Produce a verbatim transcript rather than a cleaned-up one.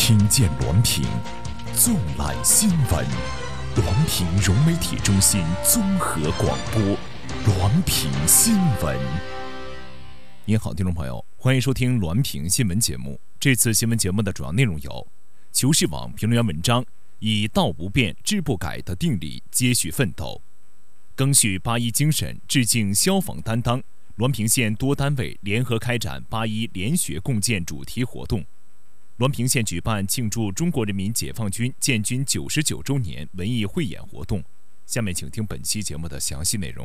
听见滦平，纵览新闻。滦平融媒体中心综合广播，滦平新闻。您好，听众朋友，欢迎收听滦平新闻节目。这次新闻节目的主要内容有：求是网评论员文章以道不变志不改的定理接续奋斗；赓续八一精神，致敬消防担当。滦平县多单位联合开展八一联学共建主题活动。滦平县举办庆祝中国人民解放军建军九十九周年文艺汇演活动。下面请听本期节目的详细内容。